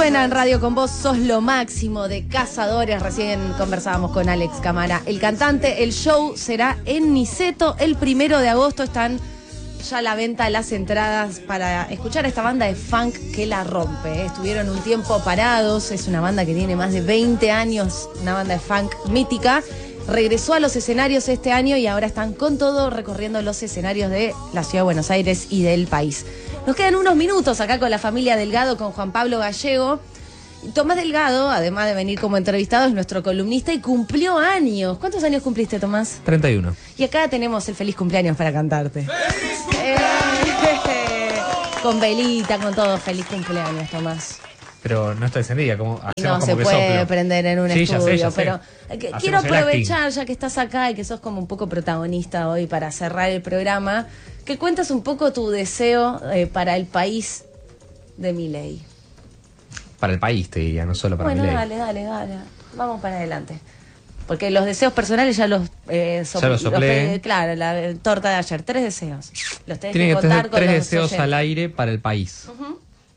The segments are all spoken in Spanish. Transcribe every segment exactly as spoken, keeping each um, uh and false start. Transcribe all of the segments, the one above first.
Suena en Radio con Vos, sos lo máximo de Cazadores. Recién conversábamos con Alex Cámara, el cantante. El show será en Niceto el primero de agosto. Están ya a la venta las entradas para escuchar a esta banda de funk que la rompe. ¿eh? Estuvieron un tiempo parados. Es una banda que tiene más de veinte años, una banda de funk mítica. Regresó a los escenarios este año y ahora están con todo recorriendo los escenarios de la ciudad de Buenos Aires y del país. Nos quedan unos minutos acá con la familia Delgado, con Juan Pablo Gallego. Tomás Delgado, además de venir como entrevistado, es nuestro columnista y cumplió años. ¿Cuántos años cumpliste, Tomás? treinta y uno. Y acá tenemos el feliz cumpleaños para cantarte. ¡Feliz cumpleaños! Eh, con velita, con todo. Feliz cumpleaños, Tomás. Pero no está encendida, como hacemos No como se que puede soplo. prender en un Sí, ya estudio, sé, ya sé. pero que, quiero aprovechar, ya que estás acá y que sos como un poco protagonista hoy para cerrar el programa, que cuentas un poco tu deseo eh, para el país de Milei. Para el país, te diría, no solo para Bueno, Milei. dale, dale, dale. Vamos para adelante. Porque los deseos personales ya los... Eh, Ya los soplé. los- claro, la eh, torta de ayer. Tres deseos. Los tenés Tiene que que contar tener con tres los deseos oyentes. al aire para el país. Ujú.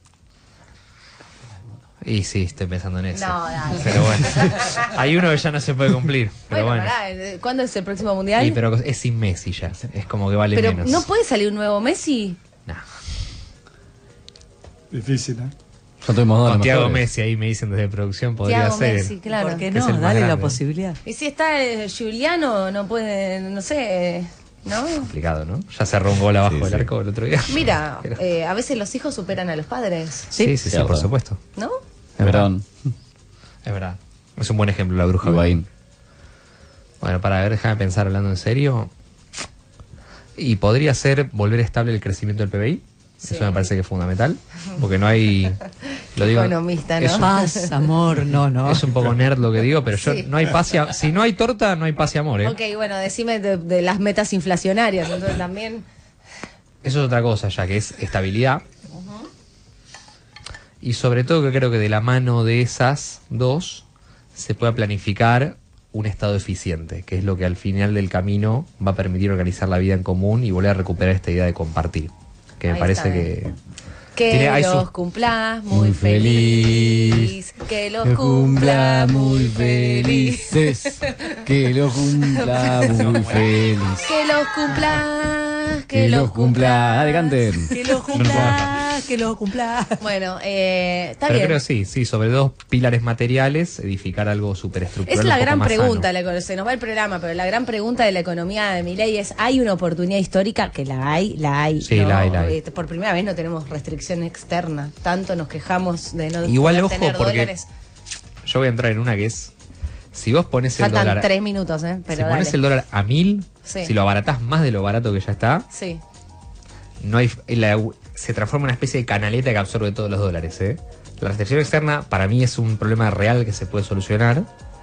Y sí, estoy pensando en eso. No, dale. Pero bueno, hay uno que ya no se puede cumplir. Pero Bueno, bueno. pará, eh, ¿cuándo es el próximo mundial? Y, pero es sin Messi ya. Es como que vale Pero menos. ¿no puede salir un nuevo Messi? Nah. Difícil, ¿eh? Ya tuvimos dos. Santiago mejores. Messi, ahí me dicen desde producción, podría Thiago ser. Messi, claro. ¿Por qué que es no? el más Dale la grande. posibilidad. Y si está eh, Giuliano, no puede, no sé, ¿no? Complicado, ¿no? Ya cerró un gol abajo Sí, del sí. arco el otro día. Mira, Pero- eh, a veces los hijos superan a los padres, sí, sí, sí, Cierto. por supuesto. ¿no? Es verdad. Verón, Es verdad. Es un buen ejemplo la bruja. Higuaín. Bueno, para ver, déjame pensar hablando en serio. Y podría ser volver estable el crecimiento del P B I. Sí. Eso me parece que es fundamental. Porque no hay. Lo digo. Economista, ¿no? Es un, Paz, amor, no, no. es un poco nerd lo que digo, pero yo Sí. no hay paz y a- si no hay torta, no hay paz y amor, ¿eh? Ok, bueno, decime de, de las metas inflacionarias, entonces también... Eso es otra cosa, ya que es estabilidad. Y sobre todo que creo que de la mano de esas dos se pueda planificar un estado eficiente, que es lo que al final del camino va a permitir organizar la vida en común y volver a recuperar esta idea de compartir. Que me Ahí parece está. que... Que Tiene- hay los sus- cumplas muy, Muy feliz. feliz. Que los Que cumpla muy feliz. felices. Que los cumpla muy feliz. Que los cumplas, que, Que los los cumpla. Dale, canten. Que lo cumpla, que lo cumpla. Bueno, eh, está Pero bien. creo sí, sí, sobre dos pilares materiales, edificar algo superestructural. Es un la poco gran más pregunta, sano. la- se nos va el programa, pero la gran pregunta de la economía de Milei es, ¿hay una oportunidad histórica? Que la hay, la hay. Sí, ¿no? la hay, la hay. Eh, Por primera vez no tenemos restricción externa, tanto nos quejamos de no Igual, poder ojo, tener porque dólares. Yo voy a entrar en una que es, si vos pones el Faltan dólar... tres minutos, ¿eh? Pero si pones dale. el dólar a mil, Sí. si lo abaratás más de lo barato que ya está, Sí. no hay la- se transforma en una especie de canaleta que absorbe todos los dólares, ¿eh? La restricción externa para mí es un problema real que se puede solucionar.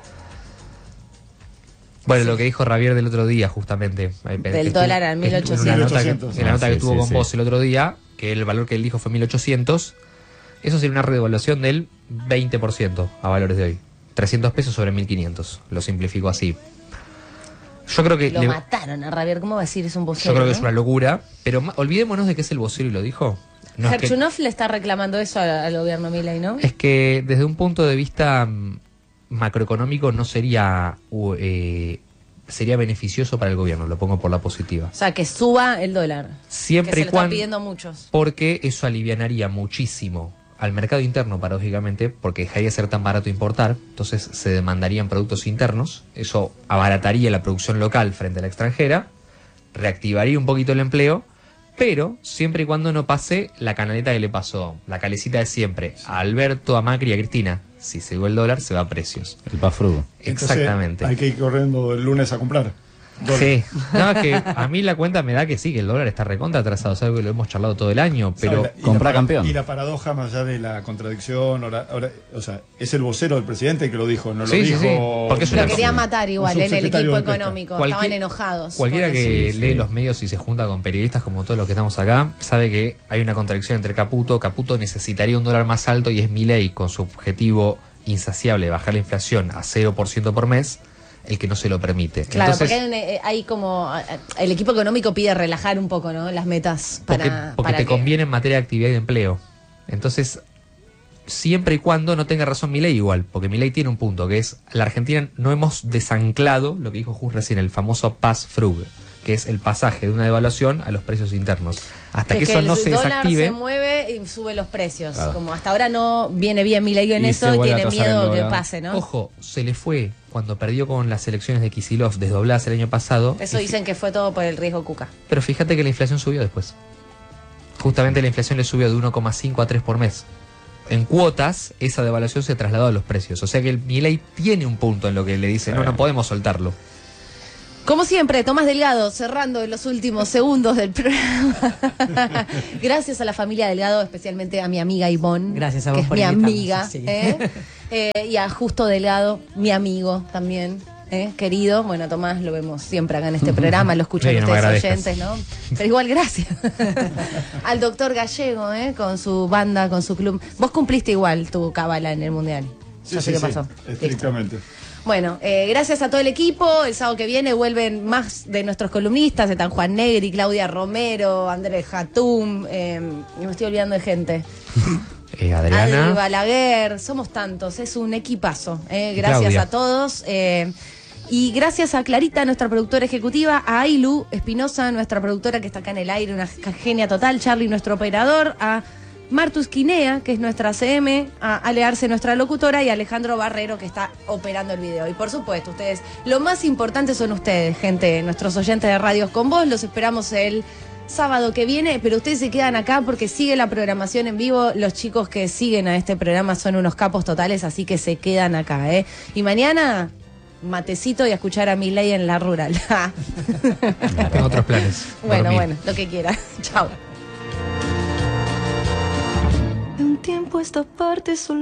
Bueno, Sí. lo que dijo Javier del otro día, justamente. Del dólar a mil ochocientos. En la nota que, ochocientos. en la nota Ah, que sí, tuvo sí, con sí. vos el otro día, que el valor que él dijo fue mil ochocientos, eso sería una redevaluación del veinte por ciento a valores de hoy. trescientos pesos sobre mil quinientos. Lo simplifico así. Yo creo que... Lo le- mataron a Javier, ¿cómo va a decir? Es un yo vocero, creo que ¿no? es una locura, pero ma- olvidémonos de que es el vocero y lo dijo. No es, que, Gerchunov le está reclamando eso al, al gobierno Milei, ¿no? es que desde un punto de vista mm, macroeconómico no sería u- eh, sería beneficioso para el gobierno, lo pongo por la positiva. O sea, que suba el dólar. Siempre que se y lo están cuando... pidiendo muchos. Porque eso alivianaría muchísimo al mercado interno, paradójicamente, porque dejaría de ser tan barato importar, entonces se demandarían productos internos, eso abarataría la producción local frente a la extranjera, reactivaría un poquito el empleo, pero siempre y cuando no pase la canaleta que le pasó, la calecita de siempre, a Alberto, a Macri y a Cristina. Si se sube el dólar, se va a precios. El pafrudo. Entonces, Exactamente. hay que ir corriendo el lunes a comprar. Dólar. Sí, no, es que a mí la cuenta me da que sí, que el dólar está recontra atrasado, es algo que lo hemos charlado todo el año, pero... ¿Sabe? Y la- y Comprá la para- campeón. Y la paradoja, más allá de la contradicción, ahora, ahora- o sea, es el vocero del presidente que lo dijo, no Sí, lo sí, dijo. sí, porque es Lo una- querían matar igual en el subsecretario equipo de Pesca. económico. Cualquier- Estaban enojados. Cualquiera con que eso. lee los medios y se junta con periodistas como todos los que estamos acá, sabe que hay una contradicción entre Caputo. Caputo necesitaría un dólar más alto y es Milei con su objetivo insaciable de bajar la inflación a cero por ciento por mes, el que no se lo permite. Claro, Entonces, porque hay, un, eh, hay como... eh, El equipo económico pide relajar un poco, ¿no? Las metas para... porque, porque para te que- conviene en materia de actividad y de empleo. Entonces, siempre y cuando no tenga razón Milei igual, porque Milei tiene un punto, que es, la Argentina no hemos desanclado lo que dijo Jus recién, el famoso pass-through, que es el pasaje de una devaluación a los precios internos. Hasta que, que eso no se desactive... El dólar se mueve y sube los precios. Claro. Como hasta ahora no viene bien Milei en Y eso se y vuelve tiene a tasar miedo el que dólar. pase, ¿no? Ojo, se le fue cuando perdió con las elecciones de Kicillof desdobladas el año pasado. Eso y dicen que fue todo por el riesgo Cuca. Pero fíjate que la inflación subió después. Justamente la inflación le subió de uno coma cinco a tres por mes. En cuotas, esa devaluación se trasladó a los precios. O sea que el Milei tiene un punto en lo que le dice, no, no podemos soltarlo. Como siempre, Tomás Delgado, cerrando en los últimos segundos del programa. Gracias a la familia Delgado, especialmente a mi amiga Ivonne. Gracias a que vos es por mi invitarnos, amiga. sí. ¿eh? Eh, y a Justo Delgado, mi amigo también. ¿eh? Querido, bueno, Tomás lo vemos siempre acá en este programa, lo escuchan Sí, no me ustedes agradezcas. oyentes, ¿no? Pero igual gracias. Al doctor Gallego, ¿eh? con su banda, con su club. Vos cumpliste igual tu cábala en el Mundial. Sí, No sé sí, qué sí, pasó. estrictamente. Bueno, eh, gracias a todo el equipo. El sábado que viene vuelven más de nuestros columnistas. Están Juan Negri, Claudia Romero, Andrés Jatum. Eh, y me estoy olvidando de gente. Eh, Adri Adriana, Balaguer. Somos tantos. Es un equipazo. eh, gracias Claudia. a todos. eh, y gracias a Clarita, nuestra productora ejecutiva. A Ailu Espinosa, nuestra productora que está acá en el aire. Una genia total. Charlie, nuestro operador. A Martus Quinea, que es nuestra C M, a Ale Arce, nuestra locutora, y a Alejandro Barrero, que está operando el video. Y por supuesto, ustedes, lo más importante son ustedes, gente, nuestros oyentes de Radios con Vos. Los esperamos el sábado que viene, pero ustedes se quedan acá porque sigue la programación en vivo. Los chicos que siguen a este programa son unos capos totales, así que se quedan acá, ¿eh? Y mañana, matecito y a escuchar a Milei en la rural. tengo otros planes. Bueno, Dormir. bueno, lo que quiera. Chao. De un tiempo a esta parte solo